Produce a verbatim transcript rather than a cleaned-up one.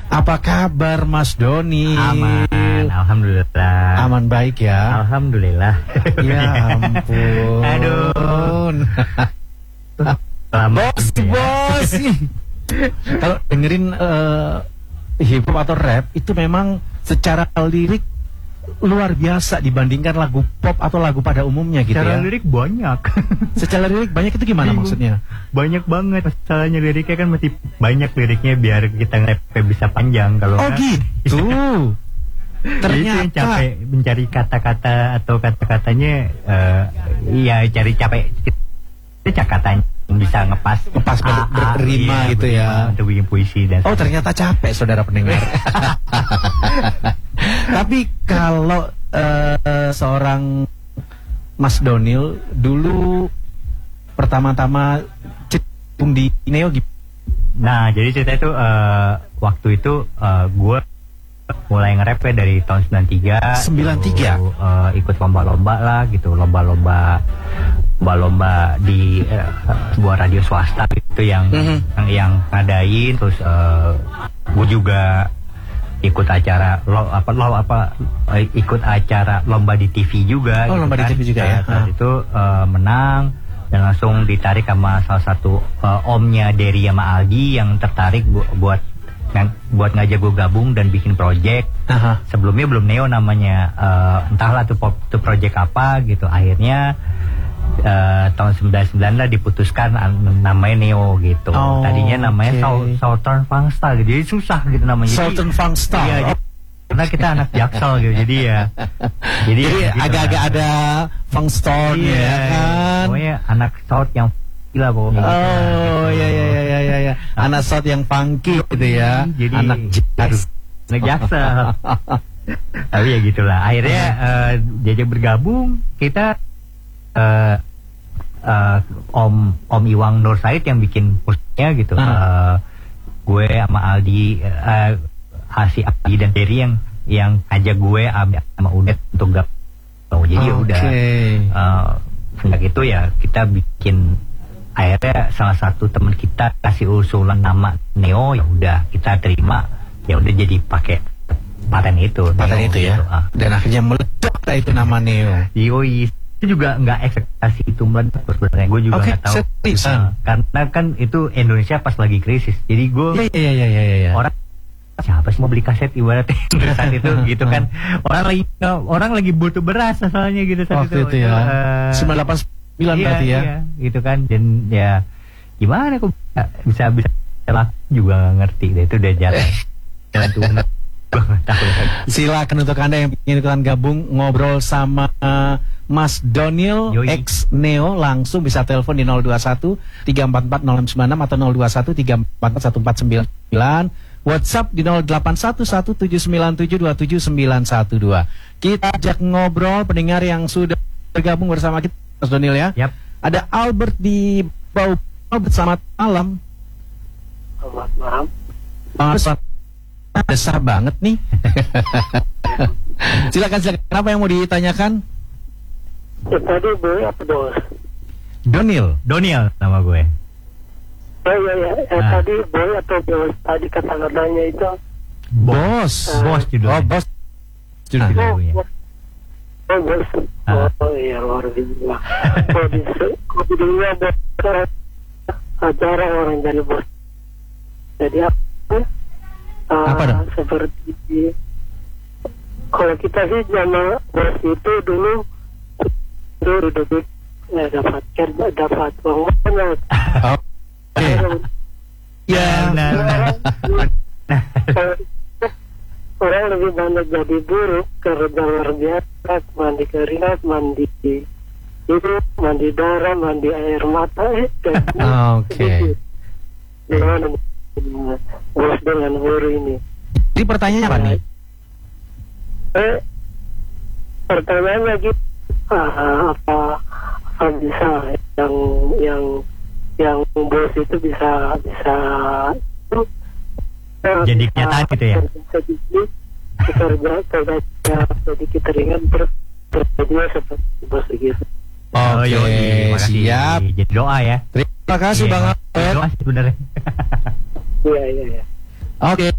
Apa kabar Mas Doni? Aman, alhamdulillah. Aman baik ya? Alhamdulillah. Ya ampun. Aduh. Bos, bos. Kalau dengerin uh, hip hop atau rap itu memang secara lirik luar biasa dibandingkan lagu pop atau lagu pada umumnya gitu Secara ya. lirik banyak. Secara lirik banyak itu gimana Bingung. maksudnya? Banyak banget. Masalahnya liriknya kan mesti banyak liriknya biar kita nge-rapnya bisa panjang. Kalau Oh nggak, gitu. Ternyata itu yang capek mencari kata-kata atau kata-katanya uh, iya cari capek itu katanya bisa ngepas Ngepas ber- berrima iya, gitu berrima ya. untuk bikin puisi dan Oh ternyata capek saudara pendengar. Tapi kalau uh, seorang Mas Donil dulu pertama-tama cecung di Neo gitu. Nah, jadi cerita itu uh, waktu itu uh, gue mulai nge-rap ya dari tahun sembilan tiga. sembilan tiga? Lalu, uh, ikut lomba-lomba lah gitu, lomba-lomba lomba-lomba di uh, sebuah radio swasta gitu yang Mm-hmm. yang, yang ngadain. Terus uh, gue juga ikut acara lo apa lo apa uh, ikut acara lomba di T V juga. Oh, gitu lomba kan. di T V juga ya. Nah, saat Ah. itu uh, menang dan langsung ditarik sama salah satu uh, omnya Dery sama Aldi yang tertarik bu buat ng buat ngajak gue gabung dan bikin project. Aha. Sebelumnya belum Neo namanya, uh, entahlah tuh pop tuh project apa gitu. Akhirnya uh, tahun sembilan puluh sembilan lah diputuskan namanya Neo gitu. Oh, tadinya namanya okay. Southern Funkstyle gitu. Jadi susah gitu namanya. Southern Funkstyle. Iya, jadi, karena kita anak Jaksel gitu. Jadi ya jadi, Jadi ya, gitu agak-agak lah. ada Funkstone Iya, ya kan. pokoknya anak South yang gila pokoknya. Oh ya ya ya ya ya ya. Anak South yang funky gitu ya. Jadi anak jazz. anak Jaksel. Tapi ya gitulah. Akhirnya uh, diajak bergabung kita uh, uh, Om Om Iwang Nur Said yang bikin musiknya gitu. Ah. Uh, gue sama Aldi, uh, Asi Aldi dan Dery yang yang ajak gue sama Udet untuk gabung. Oh, jadi Okay. udah uh, sejak itu ya kita bikin. Akhirnya salah satu teman kita kasih usulan nama Neo, ya udah kita terima, ya udah jadi pakai paten itu. Paten Neo, itu ya. gitu, ah. Dan akhirnya meledak lah itu nama Neo. Yoi, itu juga nggak ekspektasi itu meledak sebenarnya. Gue juga Oke, nggak tahu. serius. Ah, karena kan itu Indonesia pas lagi krisis. Jadi gue Iya iya iya iya iya. orang siapa sih mau beli kaset ibaratnya saat itu gitu kan. Orang lagi orang lagi butuh beras asalnya gitu saat Waktu itu ya. Uh, sembilan delapan sembilan iya, berarti ya. iya, gitu kan. Dan ya gimana kok bisa bisa laku juga nggak ngerti deh, itu udah jalan jalan Tuhan. Gue nggak tahu. Silakan untuk Anda yang ingin ikutan gabung ngobrol sama uh, Mas Donil Yoi. X Neo, langsung bisa telepon di nol dua satu tiga empat empat nol enam sembilan enam atau nol dua satu tiga empat empat satu empat sembilan sembilan. WhatsApp di nol delapan satu satu tujuh sembilan tujuh dua tujuh sembilan satu dua. Kita ajak ngobrol pendengar yang sudah bergabung bersama kita Mas Donil ya. Yap. Ada Albert di Bau. Albert, selamat malam. Selamat malam. Selamat besar banget nih. Silakan silakan. Apa yang mau ditanyakan? Ya, tadi boy apa bos? Donil. Doniel nama gue. Oh iya ya, eh, Ah. tadi boy atau bos? Tadi kata-katanya itu. Bos. Bos judulnya. Oh, bos. Judul Ah. lagunya. Oh, oh bos. Ah. Oh iya luar biasa. Oh di kok di dunia bos acara orang jadi bos. Jadi apa? Ah, Apa dong? Seperti kalau kita sih zaman bos itu dulu dulu duduk ya dapat kerja dapat uang banyak. Oke. Ya. Nah, nah, Orang lebih banyak jadi buruh kerja luar biasa, mandi keringat, mandi itu, mandi darah, mandi air mata, eh, dan Oke. Gimana bos dengan buruh ini? Jadi pertanyaannya apa nih? Eh, pertanyaannya gitu, ah, apa apa bisa yang yang yang bos itu bisa bisa Jadi kenyataan gitu ya? Sedikit kerja kerja sedikit ringan terus terjadinya seperti bos begitu. Oh, Oke, yoi, makasih. siap. Jadi doa ya. Terima kasih Iya, Bang Mas. Albert. Doa sih sebenarnya. Iya iya iya. Oke.